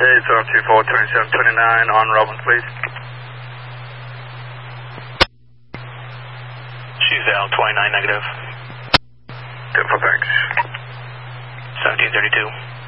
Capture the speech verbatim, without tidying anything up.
Okay, zero two four, twenty-seven twenty-nine on Robbins, please. She's Al, twenty-nine negative. ten four, thanks. seventeen thirty-two.